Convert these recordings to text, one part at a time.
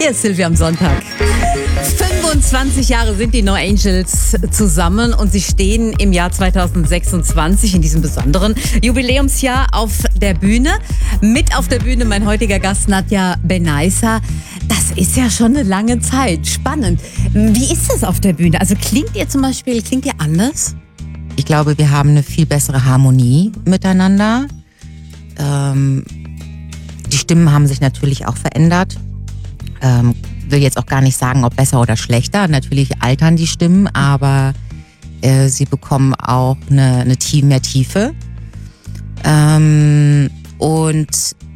Hier ist Silvia am Sonntag. 25 Jahre sind die No Angels zusammen und sie stehen im Jahr 2026 in diesem besonderen Jubiläumsjahr auf der Bühne. Mit auf der Bühne mein heutiger Gast Nadja Benaissa. Das ist ja schon eine lange Zeit. Spannend. Wie ist das auf der Bühne? Also klingt ihr anders? Ich glaube, wir haben eine viel bessere Harmonie miteinander. Die Stimmen haben sich natürlich auch verändert. Will jetzt auch gar nicht sagen, ob besser oder schlechter. Natürlich altern die Stimmen, aber sie bekommen auch mehr Tiefe. Und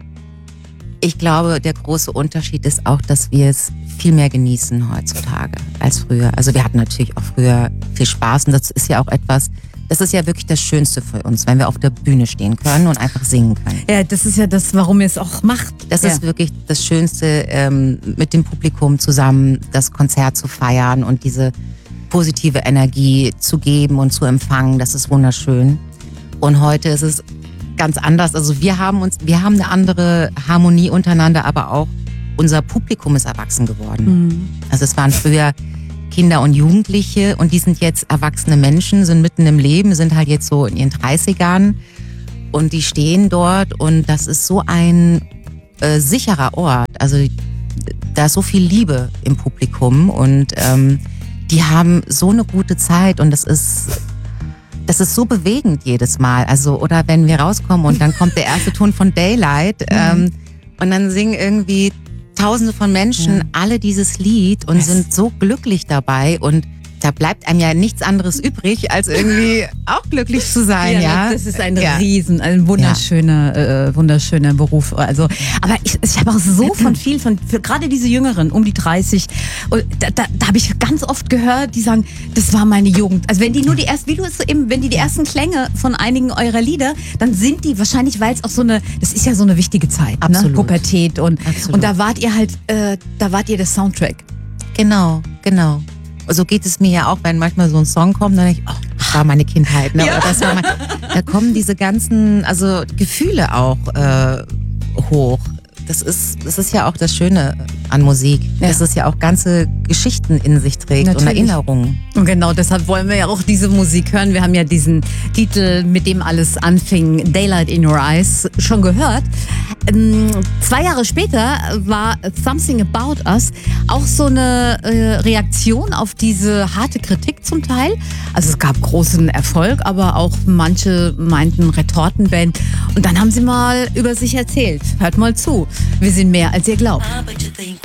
ich glaube, der große Unterschied ist auch, dass wir es viel mehr genießen heutzutage als früher. Also wir hatten natürlich auch früher viel Spaß und das ist ja auch das ist ja wirklich das Schönste für uns, wenn wir auf der Bühne stehen können und einfach singen können. Ja, das ist ja das, warum ihr es auch macht. Das ist wirklich das Schönste, mit dem Publikum zusammen das Konzert zu feiern und diese positive Energie zu geben und zu empfangen. Das ist wunderschön. Und heute ist es ganz anders. Also wir haben eine andere Harmonie untereinander, aber auch unser Publikum ist erwachsen geworden. Mhm. Also es waren früher Kinder und Jugendliche und die sind jetzt erwachsene Menschen, sind mitten im Leben, sind halt jetzt so in ihren 30ern und die stehen dort und das ist so ein sicherer Ort. Also da ist so viel Liebe im Publikum und die haben so eine gute Zeit und das ist so bewegend jedes Mal. Also oder wenn wir rauskommen und dann kommt der erste Ton von Daylight und dann singen irgendwie Tausende von Menschen alle dieses Lied und sind so glücklich dabei und da bleibt einem ja nichts anderes übrig, als irgendwie auch glücklich zu sein. Ja, das ist ein wunderschöner Beruf. Also, aber ich habe auch so von gerade diese Jüngeren um die 30, und da habe ich ganz oft gehört, die sagen, das war meine Jugend. Also wenn die nur die ersten Klänge von einigen eurer Lieder, dann sind die wahrscheinlich, weil es auch das ist ja so eine wichtige Zeit, ne? Pubertät und da wart ihr halt, der Soundtrack. Genau. So geht es mir ja auch, wenn manchmal so ein Song kommt, dann denke ich, das war meine Kindheit. Ne? Ja. Da kommen diese ganzen Gefühle auch hoch. Das ist ja auch das Schöne an Musik, dass es ja auch ganze Geschichten in sich trägt. Natürlich. Und Erinnerungen. Und genau deshalb wollen wir ja auch diese Musik hören. Wir haben ja diesen Titel, mit dem alles anfing, Daylight in Your Eyes, schon gehört. 2 Jahre später war Something About Us auch so eine Reaktion auf diese harte Kritik zum Teil. Also es gab großen Erfolg, aber auch manche meinten Retortenband. Und dann haben sie mal über sich erzählt. Hört mal zu. Wir sind mehr, als ihr glaubt.